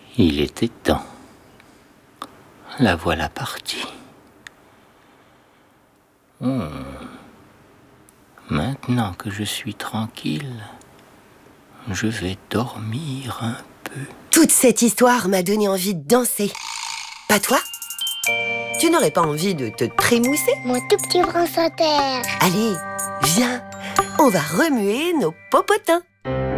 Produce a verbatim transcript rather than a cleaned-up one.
Il était temps. La voilà partie. Oh. Maintenant que je suis tranquille, je vais dormir un peu. Toute cette histoire m'a donné envie de danser. Pas toi? Tu n'aurais pas envie de te trémousser? Mon tout petit France Inter. Allez, viens, on va remuer nos popotins.